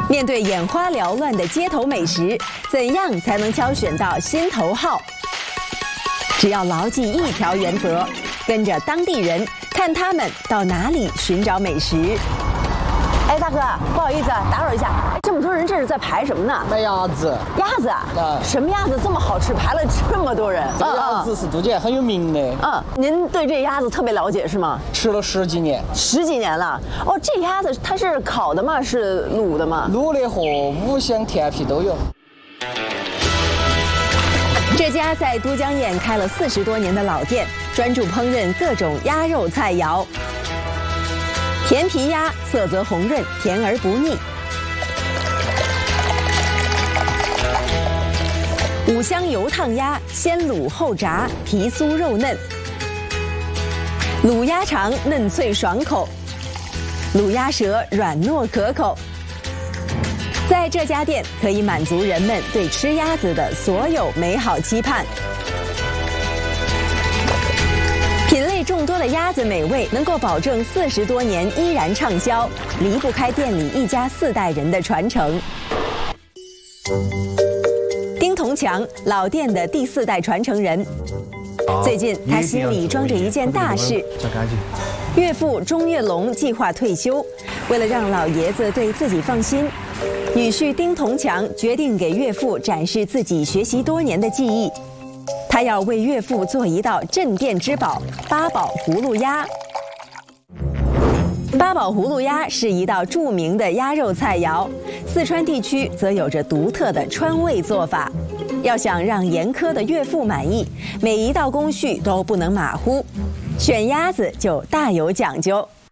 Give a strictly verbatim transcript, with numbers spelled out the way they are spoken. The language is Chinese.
面对眼花缭乱的街头美食，怎样才能挑选到心头好？只要牢记一条原则，跟着当地人，看他们到哪里寻找美食。哎，大哥，不好意思啊，打扰一下，这么多人这是在排什么呢？ 买鸭子。 鸭子啊？啊，什么鸭子这么好吃？排了这么多人。 这个鸭子是都街很有名的。 嗯，您对这鸭子特别了解是吗？ 吃了十几年。 十几年了。哦，这鸭子它是烤的吗？是卤的吗？ 卤的和五香甜皮都有。 这家在都江堰开了四十多年的老店，专注烹饪各种鸭肉菜肴。甜皮鸭色泽红润，甜而不腻。五香油烫鸭先卤后炸，皮酥肉嫩。卤鸭肠嫩脆爽口，卤鸭舌软糯可口。在这家店可以满足人们对吃鸭子的所有美好期盼。品类众多的鸭子美味能够保证四十多年依然畅销，离不开店里一家四代人的传承。丁同强，老店的第四代传承人。最近他心里装着一件大事，岳父钟跃龙计划退休，为了让老爷子对自己放心，女婿丁同强决定给岳父展示自己学习多年的技艺。他要为岳父做一道镇店之宝——八宝葫芦鸭。八宝葫芦鸭是一道著名的鸭肉菜肴，四川地区则有着独特的川味做法。要想让严苛的岳父满意，每一道工序都不能马虎，选鸭子就大有讲究。